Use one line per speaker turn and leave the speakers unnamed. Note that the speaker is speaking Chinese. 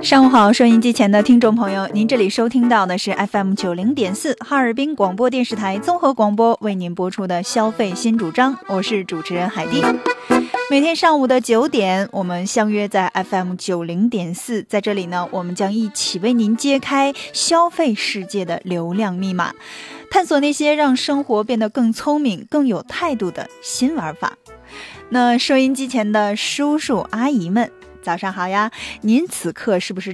上午好，收音机前的听众朋友，您这里收听到的是 FM90.4 哈尔滨广播电视台综合广播为您播出的消费新主张，我是主持人海蒂。每天上午的9点，我们相约在 FM90.4， 在这里呢，我们将一起为您揭开消费世界的流量密码，探索那些让生活变得更聪明、更有态度的新玩法。那收音机前的叔叔阿姨们，早上好呀！您此刻是不是